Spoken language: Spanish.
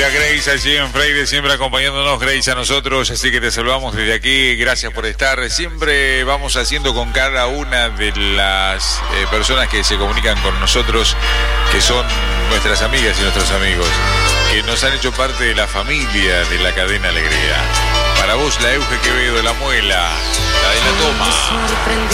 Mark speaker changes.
Speaker 1: amiga Grace allí en Freire, siempre acompañándonos, Grace, a nosotros, así que te saludamos desde aquí, gracias por estar. Siempre vamos haciendo con cada una de las personas que se comunican con nosotros, que son nuestras amigas y nuestros amigos, que nos han hecho parte de la familia de la cadena Alegría. Para vos, la Euge Quevedo, la Muela, la de la Toma.